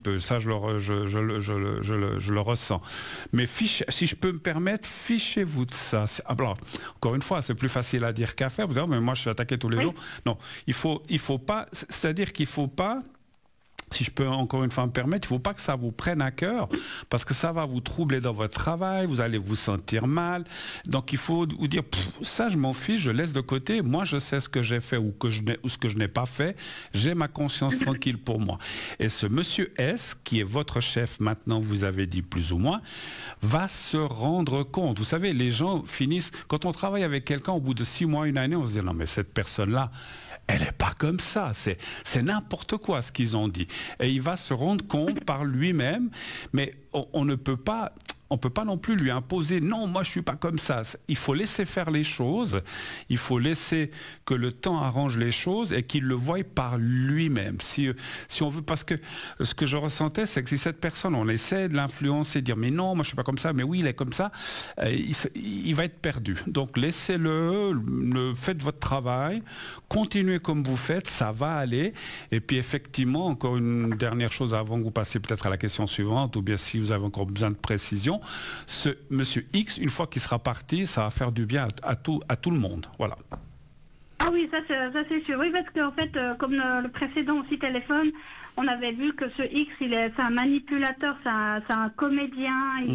Ça, je le ressens. Mais si je peux me permettre, fichez-vous de ça. Alors, encore une fois, c'est plus facile à dire qu'à faire. Vous dites, mais moi, je suis attaqué tous les jours. Non, il faut pas. C'est-à-dire qu'il faut pas. Si je peux encore une fois me permettre, il ne faut pas que ça vous prenne à cœur, parce que ça va vous troubler dans votre travail, vous allez vous sentir mal. Donc il faut vous dire, ça je m'en fiche, je laisse de côté, moi je sais ce que j'ai fait ou ce que je n'ai pas fait, j'ai ma conscience tranquille pour moi. Et ce monsieur S, qui est votre chef maintenant, vous avez dit plus ou moins, va se rendre compte. Vous savez, les gens finissent, quand on travaille avec quelqu'un, au bout de 6 mois, 1 année, on se dit, non mais cette personne-là, elle n'est pas comme ça, c'est n'importe quoi ce qu'ils ont dit. Et il va se rendre compte par lui-même, mais on ne peut pas... On ne peut pas non plus lui imposer, non, moi je ne suis pas comme ça. Il faut laisser faire les choses, il faut laisser que le temps arrange les choses et qu'il le voie par lui-même. Si on veut, parce que ce que je ressentais, c'est que si cette personne, on essaie de l'influencer, dire, mais non, moi je ne suis pas comme ça, mais oui, il est comme ça, il va être perdu. Donc laissez-le, faites votre travail, continuez comme vous faites, ça va aller. Et puis effectivement, encore une dernière chose avant que vous passiez peut-être à la question suivante, ou bien si vous avez encore besoin de précision, ce monsieur X, une fois qu'il sera parti, ça va faire du bien à tout le monde. Voilà. Ah oui, ça c'est sûr. Oui, parce qu'en fait, comme le précédent aussi téléphone, on avait vu que ce X, c'est un manipulateur, c'est un comédien,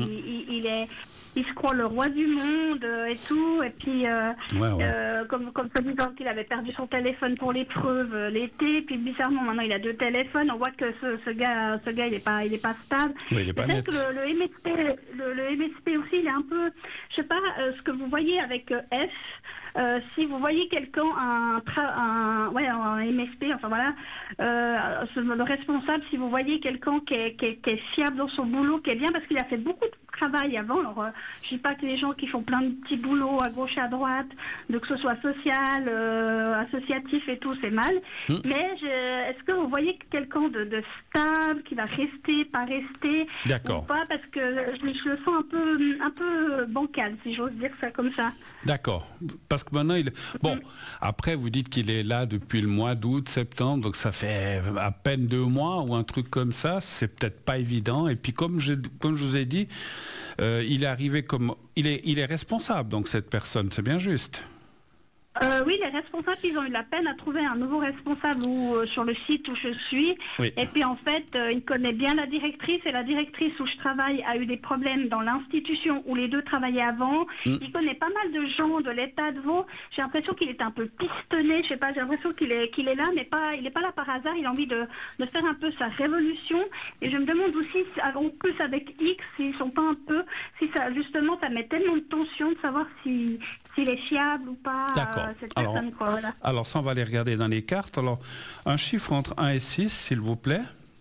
il se croit le roi du monde et tout, et puis comme disant qu'il avait perdu son téléphone pour l'épreuve l'été, puis bizarrement maintenant il a 2 téléphones, on voit que ce gars il est pas stable. Oui, il est pas net. Que le MSP aussi, il est un peu, je sais pas, ce que vous voyez avec F, si vous voyez quelqu'un, un MSP, enfin voilà, le responsable, si vous voyez quelqu'un qui est fiable dans son boulot, qui est bien, parce qu'il a fait beaucoup de travail avant. Alors, je ne dis pas que les gens qui font plein de petits boulots à gauche et à droite, de que ce soit social, associatif et tout, c'est mal. Mais est-ce que vous voyez quelqu'un de stable, qui va rester, pas rester, d'accord, ou pas, parce que je le sens un peu bancal, si j'ose dire ça comme ça. D'accord. Parce que maintenant, bon, après, vous dites qu'il est là depuis le mois d'août, septembre, donc ça fait à peine 2 mois ou un truc comme ça, c'est peut-être pas évident. Et puis, comme je vous ai dit, il est arrivé comme... Il est responsable, donc, cette personne, c'est bien juste. Oui, les responsables, ils ont eu de la peine à trouver un nouveau responsable sur le site où je suis. Oui. Et puis en fait, il connaît bien la directrice, et la directrice où je travaille a eu des problèmes dans l'institution où les deux travaillaient avant. Il connaît pas mal de gens de l'état de Vaud. J'ai l'impression qu'il est un peu pistonné, je sais pas, j'ai l'impression qu'il est là, mais il n'est pas là par hasard. Il a envie de faire un peu sa révolution. Et je me demande aussi, en plus avec X, s'ils sont pas un peu, si ça, justement, ça met tellement de tension de savoir s'il est fiable ou pas. D'accord. Alors ça, on va aller regarder dans les cartes. Alors, un chiffre entre 1 et 6, s'il vous plaît.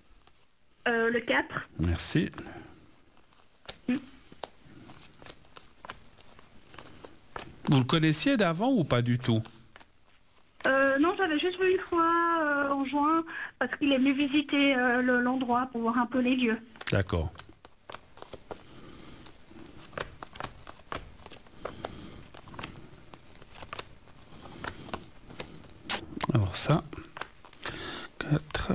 Le 4. Merci. Vous le connaissiez d'avant ou pas du tout? Non, j'avais juste vu une fois en juin, parce qu'il est venu visiter l'endroit pour voir un peu les lieux. D'accord. Alors ça, 4.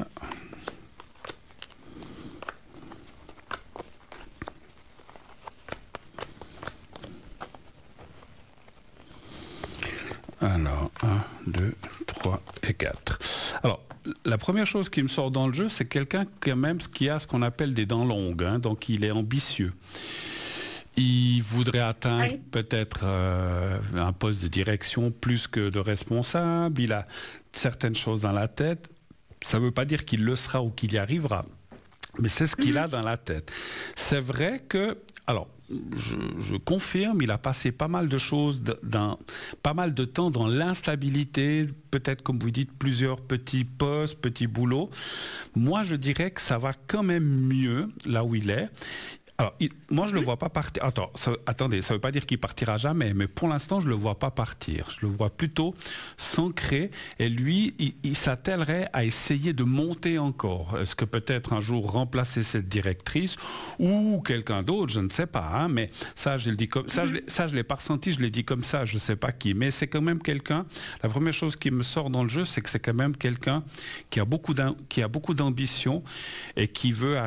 Alors, 1, 2, 3 et 4. Alors, la première chose qui me sort dans le jeu, c'est quelqu'un quand même qui a ce qu'on appelle des dents longues, hein, donc il est ambitieux. Il voudrait atteindre peut-être un poste de direction plus que de responsable. Il a certaines choses dans la tête. Ça ne veut pas dire qu'il le sera ou qu'il y arrivera. Mais c'est ce qu'il a dans la tête. C'est vrai que... Alors, je confirme, il a passé pas mal de choses, pas mal de temps dans l'instabilité, peut-être comme vous dites, plusieurs petits postes, petits boulots. Moi, je dirais que ça va quand même mieux là où il est. Alors, moi, je ne le vois pas partir. Attendez, ça ne veut pas dire qu'il partira jamais, mais pour l'instant, je ne le vois pas partir. Je le vois plutôt s'ancrer, et lui, il s'attellerait à essayer de monter encore. Est-ce que peut-être un jour remplacer cette directrice ou quelqu'un d'autre, je ne sais pas. Hein, mais ça, je ne l'ai pas ressenti, je l'ai dit comme ça, je ne sais pas qui. Mais c'est quand même quelqu'un, la première chose qui me sort dans le jeu, c'est que c'est quand même quelqu'un qui a beaucoup d'ambition et qui veut